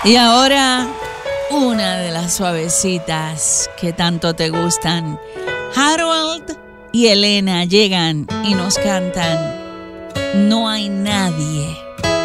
Y ahora, una de las suavecitas que tanto te gustan. Harold y Elena llegan y nos cantan No hay nadie